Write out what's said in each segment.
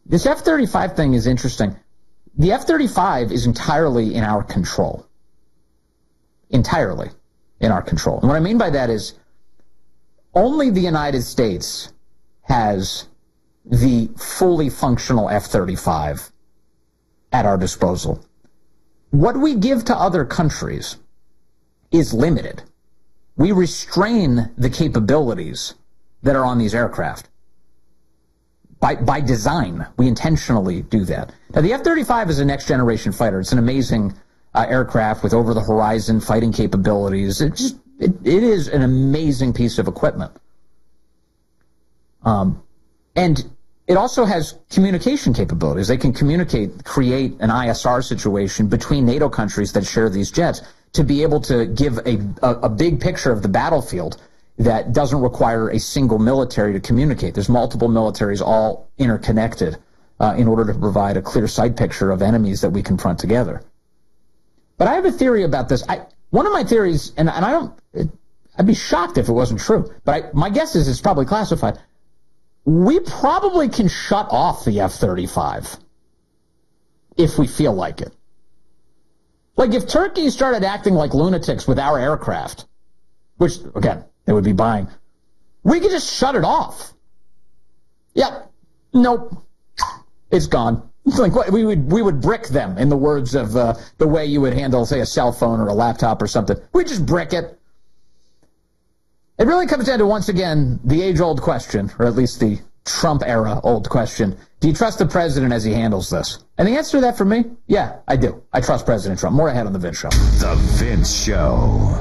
This F-35 thing is interesting. The F-35 is entirely in our control. Entirely in our control. And what I mean by that is only the United States has the fully functional F-35 at our disposal. What we give to other countries is limited. We restrain the capabilities that are on these aircraft. By design, we intentionally do that. Now, the F-35 is a next-generation fighter. It's an amazing aircraft with over-the-horizon fighting capabilities. It is an amazing piece of equipment. And it also has communication capabilities. They can create an ISR situation between NATO countries that share these jets to be able to give a big picture of the battlefield that doesn't require a single military to communicate. There's multiple militaries all interconnected in order to provide a clear sight picture of enemies that we confront together. But I have a theory about this. One of my theories, and I'd be shocked if it wasn't true, but my guess is it's probably classified. We probably can shut off the F-35 if we feel like it. Like if Turkey started acting like lunatics with our aircraft, which, again, they would be buying, we could just shut it off. Yep. Nope. It's gone. It's like we would brick them, in the words of the way you would handle, say, a cell phone or a laptop or something. We just brick it. It really comes down to, once again, the age-old question, or at least the Trump-era old question. Do you trust the president as he handles this? And the answer to that for me, yeah, I do. I trust President Trump. More ahead on The Vince Show. The Vince Show.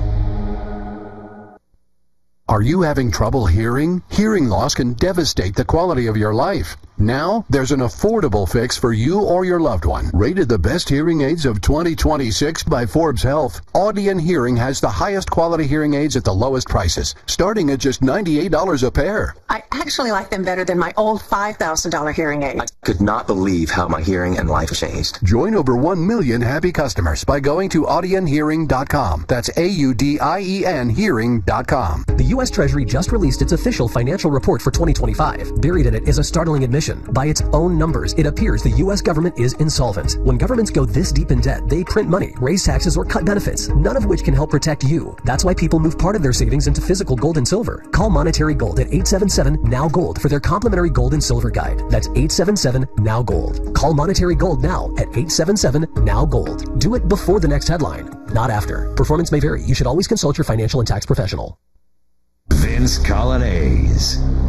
Are you having trouble hearing? Hearing loss can devastate the quality of your life. Now, there's an affordable fix for you or your loved one. Rated the best hearing aids of 2026 by Forbes Health, Audion Hearing has the highest quality hearing aids at the lowest prices, starting at just $98 a pair. I actually like them better than my old $5,000 hearing aid. I could not believe how my hearing and life changed. Join over 1 million happy customers by going to audionhearing.com. That's AUDIEN hearing.com. The U.S. Treasury just released its official financial report for 2025. Buried in it is a startling admission. By its own numbers, it appears the U.S. government is insolvent. When governments go this deep in debt, they print money, raise taxes, or cut benefits, none of which can help protect you. That's why people move part of their savings into physical gold and silver. Call Monetary Gold at 877-NOW-GOLD for their complimentary gold and silver guide. That's 877-NOW-GOLD. Call Monetary Gold now at 877-NOW-GOLD. Do it before the next headline, not after. Performance may vary. You should always consult your financial and tax professional. Vince Coglianese.